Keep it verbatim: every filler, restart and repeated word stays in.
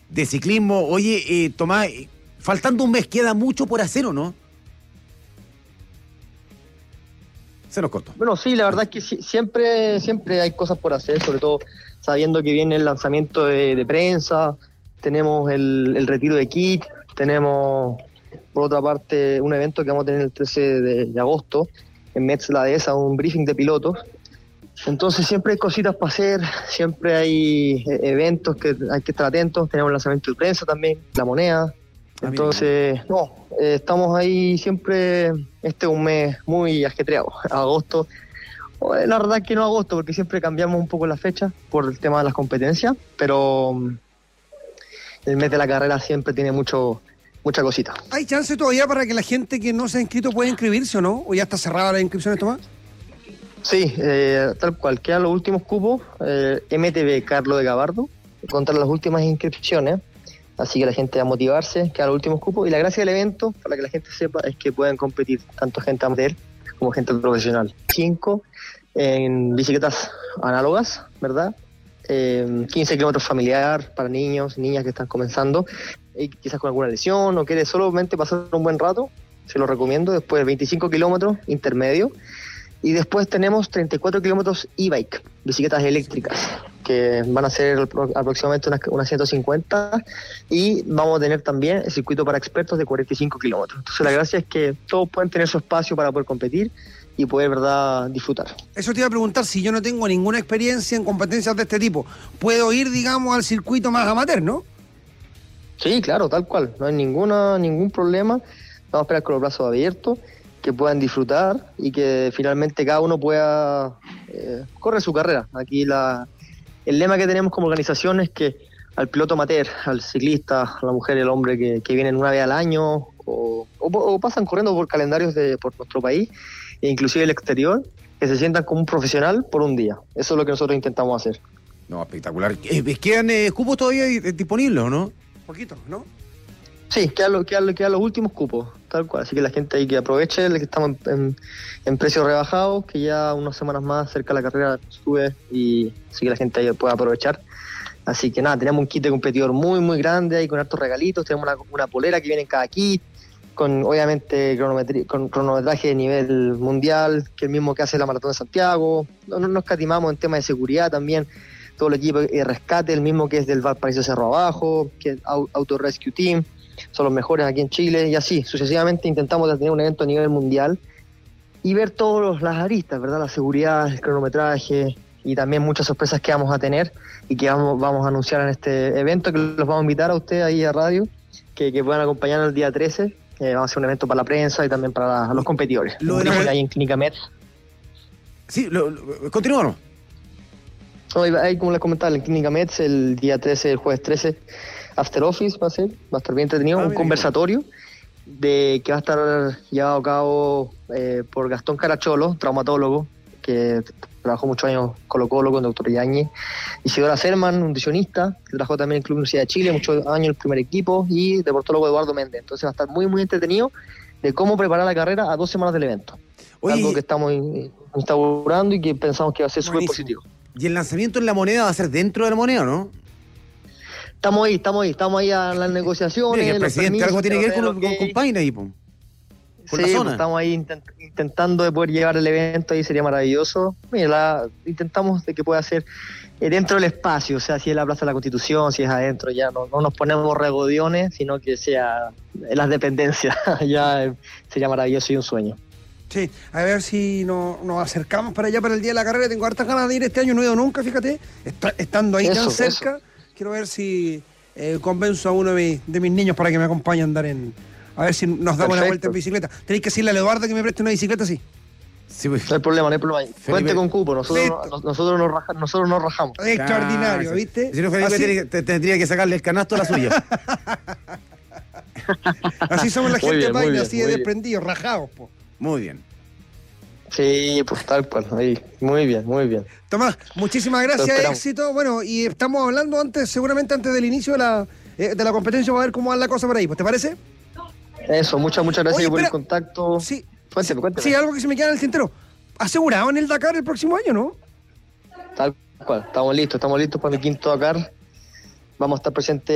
de ciclismo. Oye, eh, Tomás, faltando un mes, ¿queda mucho por hacer o no? Se nos cortó. Bueno, sí, la verdad es que sí, siempre, siempre hay cosas por hacer, sobre todo sabiendo que viene el lanzamiento de, de prensa, tenemos el, el retiro de kit, tenemos por otra parte un evento que vamos a tener el trece de agosto en Metz La Dehesa, un briefing de pilotos. Entonces siempre hay cositas para hacer, siempre hay eh, eventos que hay que estar atentos, tenemos el lanzamiento de prensa también, La Moneda. Entonces, no, eh, estamos ahí siempre, este es un mes muy ajetreado, agosto. La verdad es que no agosto, porque siempre cambiamos un poco la fecha por el tema de las competencias, pero um, el mes de la carrera siempre tiene mucho mucha cosita. ¿Hay chance todavía para que la gente que no se ha inscrito pueda inscribirse o no? ¿O ya está cerrada la inscripción, Tomás? Sí, eh, tal cual, quedan los últimos cupos, eh, M T B Carlos de Gabardo, contra las últimas inscripciones, así que la gente va a motivarse, quedan los últimos cupos, y la gracia del evento, para que la gente sepa, es que pueden competir tanto gente amateur como gente profesional. Cinco en bicicletas análogas, ¿verdad? Eh, quince kilómetros familiar para niños, niñas que están comenzando, y quizás con alguna lesión o quiere solamente pasar un buen rato, se lo recomiendo. Después veinticinco kilómetros intermedio, y después tenemos treinta y cuatro kilómetros e-bike, bicicletas eléctricas, que van a ser aproximadamente unas, unas ciento cincuenta, y vamos a tener también el circuito para expertos de cuarenta y cinco kilómetros. Entonces la gracia es que todos pueden tener su espacio para poder competir y poder, verdad, disfrutar. Eso te iba a preguntar, si yo no tengo ninguna experiencia en competencias de este tipo, ¿puedo ir, digamos, al circuito más amateur, no? Sí, claro, tal cual, no hay ninguna ningún problema. Vamos a esperar con los brazos abiertos, que puedan disfrutar y que finalmente cada uno pueda eh, correr su carrera. Aquí la, el lema que tenemos como organización es que al piloto amateur, al ciclista, a la mujer y el hombre que, que vienen una vez al año o, o, o pasan corriendo por calendarios de por nuestro país e inclusive el exterior, que se sientan como un profesional por un día. Eso es lo que nosotros intentamos hacer. No, espectacular. Eh, ¿Quedan eh, cupos todavía disponibles o no? Poquito, ¿no? Sí, quedan, lo, quedan, quedan los últimos cupos, tal cual. Así que la gente ahí que aproveche, que estamos en, en, en precios rebajados, que ya unas semanas más cerca de la carrera sube, y así que la gente ahí pueda aprovechar. Así que nada, tenemos un kit de competidor muy, muy grande ahí con hartos regalitos. Tenemos una, una polera que viene en cada kit, con obviamente cronometri- con cronometraje de nivel mundial, que es el mismo que hace la Maratón de Santiago. No, no nos escatimamos en temas de seguridad también. Todo el equipo de rescate, el mismo que es del Valparaíso Cerro Abajo, que es Auto Rescue Team, son los mejores aquí en Chile, y así sucesivamente intentamos tener un evento a nivel mundial y ver todas las aristas, ¿verdad? La seguridad, el cronometraje y también muchas sorpresas que vamos a tener y que vamos, vamos a anunciar en este evento, que los vamos a invitar a ustedes ahí a radio, que, que puedan acompañarnos el día trece. Eh, vamos a hacer un evento para la prensa y también para la, los competidores. Lo de la... ahí en Clínica Metz. Sí, lo, lo, continuamos. No, ahí, como les comentaba, en Clínica Metz el día trece, el jueves trece, After Office va a ser, va a estar bien entretenido, ah, un conversatorio de que va a estar llevado a cabo eh, por Gastón Caracholo, traumatólogo, que trabajó muchos años Colo-Colo con el doctor Yáñez, Isidora Serman, nutricionista, que trabajó también en el Club Universidad de Chile, muchos años en el primer equipo, y deportólogo Eduardo Méndez. Entonces va a estar muy, muy entretenido de cómo preparar la carrera a dos semanas del evento. Oye, algo que estamos instaurando y que pensamos que va a ser súper positivo. ¿Y el lanzamiento en La Moneda va a ser dentro de La Moneda, no? Estamos ahí, estamos ahí, estamos ahí a las negociaciones. Mira, el presidente algo tiene que ver con, con, con Paine ahí, po. Con sí, la zona. Pues estamos ahí intent, intentando de poder llevar el evento, ahí sería maravilloso. Mira, la, intentamos de que pueda ser eh, dentro del espacio, o sea, si es la Plaza de la Constitución, si es adentro, ya no, no nos ponemos regodiones, sino que sea en las dependencias, ya eh, sería maravilloso y un sueño. Sí, a ver si no, nos acercamos para allá para el día de la carrera. Tengo hartas ganas de ir este año, no he ido nunca, fíjate, Está, estando ahí eso, tan cerca, eso. Quiero ver si eh, convenzo a uno de, mi, de mis niños para que me acompañe a andar en... A ver si nos damos Perfecto. Una vuelta en bicicleta. Tenéis que decirle a Eduardo que me preste una bicicleta, sí. Sí, pues. No hay problema, no hay problema. Felipe. Cuente con cupo, nosotros, no, nosotros, nos, raja, nosotros nos rajamos. Extraordinario, ¿viste? Si no, Felipe tiene, te, tendría que sacarle el canasto a la suya. Así somos la gente, Paine, así de desprendidos, rajados, po. Muy bien. Sí, pues tal cual, ahí. Muy bien, muy bien. Tomás, muchísimas gracias, éxito. Bueno, y estamos hablando antes, seguramente antes del inicio de la, eh, de la competencia, para ver cómo va la cosa por ahí, pues, ¿te parece? Eso, muchas, muchas gracias. Oye, por el contacto. Sí, cuénteme, sí, cuénteme. Sí, algo que se me queda en el tintero. ¿Asegurado en el Dakar el próximo año, no? Tal cual, estamos listos, estamos listos para mi quinto Dakar. Vamos a estar presentes